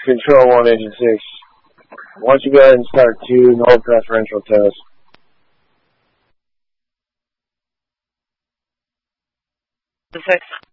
Control 186. Why don't you go ahead and start 2 null preferential tests? The 6.